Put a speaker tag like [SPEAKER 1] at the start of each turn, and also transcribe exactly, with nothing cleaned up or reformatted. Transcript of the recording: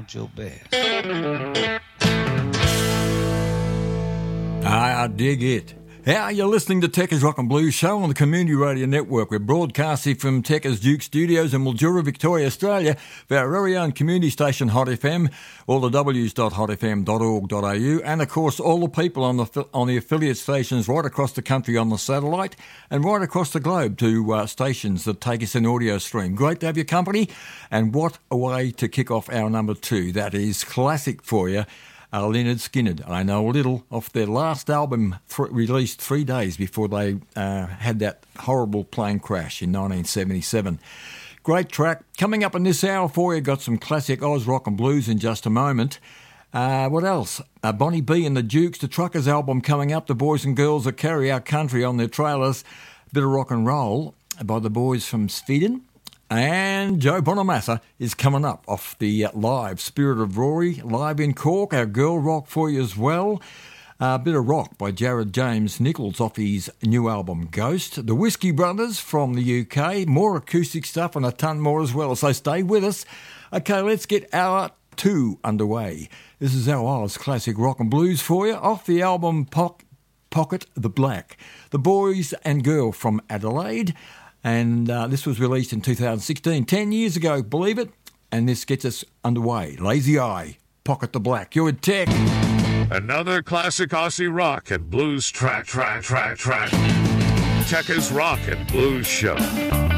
[SPEAKER 1] want your best.
[SPEAKER 2] I dig it. How you're listening to Techers Rock and Blues show on the Community Radio Network. We're broadcasting from Techers Duke Studios in Mildura, Victoria, Australia, for our very own community station Hot F M, all the w's dot hot f m dot org dot a u, and of course all the people on the on the affiliate stations right across the country on the satellite and right across the globe to uh, stations that take us in audio stream. Great to have your company, and what a way to kick off our number two. That is classic for you. Uh, Lynyrd Skynyrd. I know a little off their last album th- released three days before they uh, had that horrible plane crash in nineteen seventy-seven. Great track. Coming up in this hour for you, got some classic Oz rock and blues in just a moment. Uh, what else? Uh, Bonnie B and the Dukes, the Truckers album coming up, the boys and girls that carry our country on their trailers. A bit of rock and roll by the boys from Sweden. And Joe Bonamassa is coming up off the live Spirit of Rory, live in Cork, our girl rock for you as well. A bit of rock by Jared James Nichols off his new album Ghost. The Whiskey Brothers from the U K, more acoustic stuff and a ton more as well, so stay with us. Okay, let's get hour two underway. This is our Oz classic rock and blues for you off the album po- Pocket the Black. The boys and girl from Adelaide. And uh, this was released in two thousand sixteen, ten years ago, believe it. And this gets us underway. Lazy Eye, Pocket the Black. You're at Tech.
[SPEAKER 3] Another classic Aussie rock and blues track, track, track, track. Techers Rock and Blues Show.